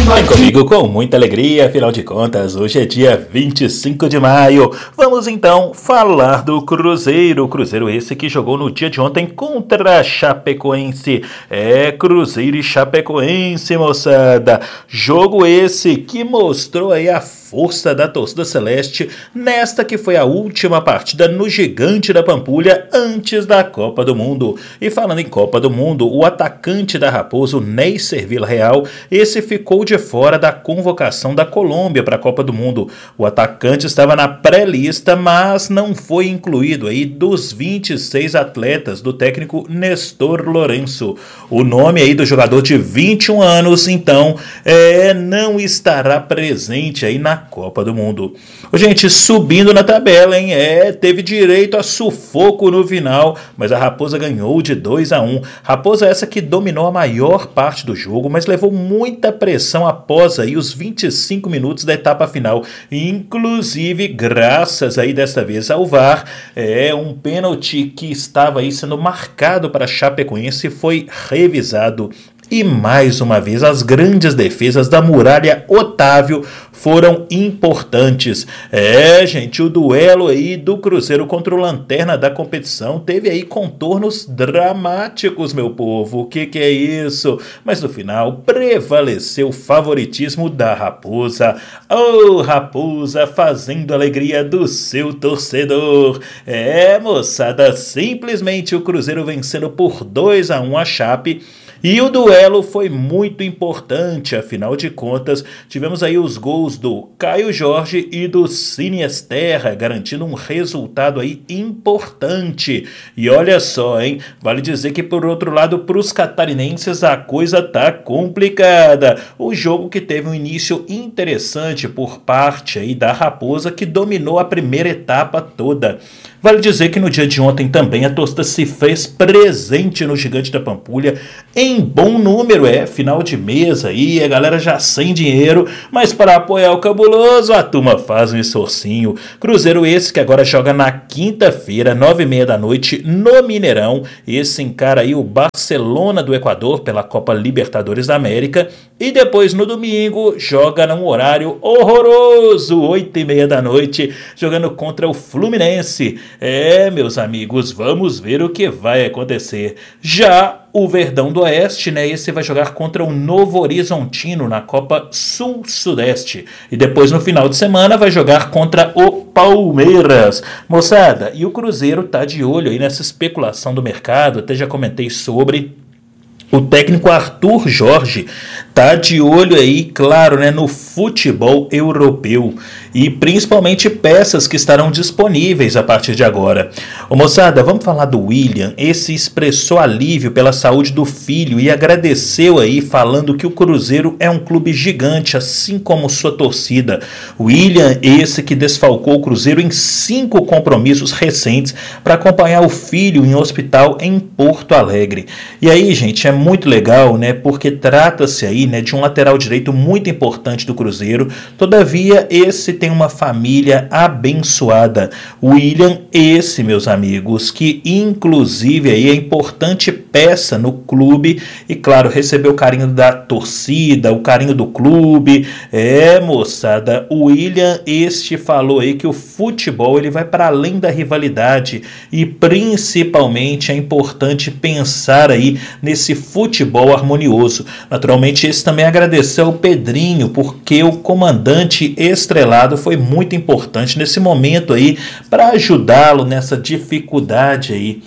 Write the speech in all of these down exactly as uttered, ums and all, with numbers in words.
Vem comigo com muita alegria, afinal de contas, hoje é dia vinte e cinco de maio. Vamos então falar do Cruzeiro. O Cruzeiro esse que jogou no dia de ontem contra a Chapecoense. É Cruzeiro e Chapecoense, moçada. Jogo esse que mostrou aí a força da torcida celeste nesta que foi a última partida no Gigante da Pampulha antes da Copa do Mundo. E falando em Copa do Mundo, o atacante da Raposa, o Neisser Villarreal, esse ficou de fora da convocação da Colômbia para a Copa do Mundo. O atacante estava na pré-lista, mas não foi incluído aí dos vinte e seis atletas do técnico Nestor Lourenço. O nome aí do jogador de vinte e um anos, então, é, não estará presente aí na Copa do Mundo. Ô, gente, subindo na tabela, hein? É, teve direito a sufoco no final, mas a Raposa ganhou de dois a um. Raposa essa que dominou a maior parte do jogo, mas levou muita pressão após aí os vinte e cinco minutos da etapa final. Inclusive, graças aí desta vez ao V A R, é um pênalti que estava aí sendo marcado para a Chapecoense foi revisado. E mais uma vez as grandes defesas da Muralha Otávio foram importantes. É, gente, o duelo aí do Cruzeiro contra o Lanterna da competição teve aí contornos dramáticos, meu povo. O que que é isso? Mas no final prevaleceu o favoritismo da Raposa. Oh, Raposa fazendo a alegria do seu torcedor. É, moçada, simplesmente o Cruzeiro vencendo por dois a um a Chape. E o duelo foi muito importante, afinal de contas, tivemos aí os gols do Caio Jorge e do Cine Esterra, garantindo um resultado aí importante. E olha só, hein, vale dizer que por outro lado, para os catarinenses a coisa tá complicada. O jogo que teve um início interessante por parte aí da Raposa, que dominou a primeira etapa toda. Vale dizer que no dia de ontem também a torcida se fez presente no Gigante da Pampulha em bom número, é, final de mês aí, a galera já sem dinheiro, mas para apoiar o cabuloso, a turma faz um esforcinho. Cruzeiro esse que agora joga na quinta-feira, nove e meia da noite, no Mineirão. Esse encara aí o Barcelona do Equador pela Copa Libertadores da América. E depois no domingo joga num horário horroroso, oito e meia da noite, jogando contra o Fluminense. É, meus amigos, vamos ver o que vai acontecer. Já o Verdão do Oeste, né? Esse vai jogar contra o Novo Horizontino na Copa Sul-Sudeste. E depois no final de semana vai jogar contra o Palmeiras. Moçada, e o Cruzeiro tá de olho aí nessa especulação do mercado, até já comentei sobre. O técnico Arthur Jorge tá de olho aí, claro, né, no futebol europeu e principalmente peças que estarão disponíveis a partir de agora. Ô, moçada, vamos falar do William. Esse expressou alívio pela saúde do filho e agradeceu aí, falando que o Cruzeiro é um clube gigante, assim como sua torcida. William, esse que desfalcou o Cruzeiro em cinco compromissos recentes para acompanhar o filho em hospital em Porto Alegre. E aí, gente, é muito legal, né? Porque trata-se aí, né, de um lateral direito muito importante do Cruzeiro. Todavia, esse tem uma família abençoada. William, esse, meus amigos, que inclusive aí é importante peça no clube e, claro, recebeu o carinho da torcida, o carinho do clube. É, moçada, o William, este falou aí que o futebol ele vai para além da rivalidade e principalmente é importante pensar aí nesse futebol harmonioso. Naturalmente, esse também agradeceu ao Pedrinho, porque o comandante estrelado foi muito importante nesse momento aí para ajudá-lo nessa dificuldade aí.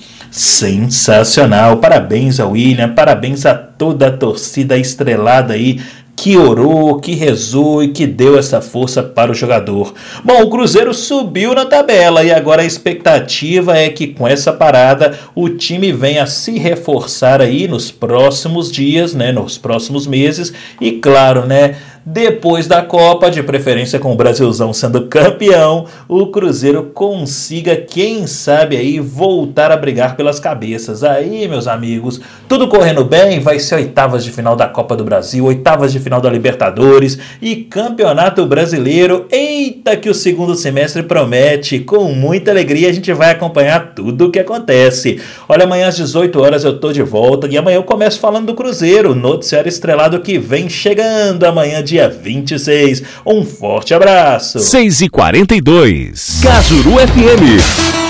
Sensacional, parabéns ao William, parabéns a toda a torcida estrelada aí que orou, que rezou e que deu essa força para o jogador. Bom, o Cruzeiro subiu na tabela e agora a expectativa é que com essa parada o time venha se reforçar aí nos próximos dias, né, nos próximos meses e, claro, né, depois da Copa, de preferência com o Brasilzão sendo campeão, o Cruzeiro consiga, quem sabe aí, voltar a brigar pelas cabeças. Aí, meus amigos, tudo correndo bem, vai ser oitavas de final da Copa do Brasil, oitavas de final da Libertadores e Campeonato Brasileiro. Eita, que o segundo semestre promete. Com muita alegria a gente vai acompanhar tudo o que acontece. Olha, amanhã às dezoito horas eu tô de volta e amanhã eu começo falando do Cruzeiro, noticiário estrelado que vem chegando amanhã de dia vinte e seis. Um forte abraço. seis e quarenta e dois. Cajuru F M.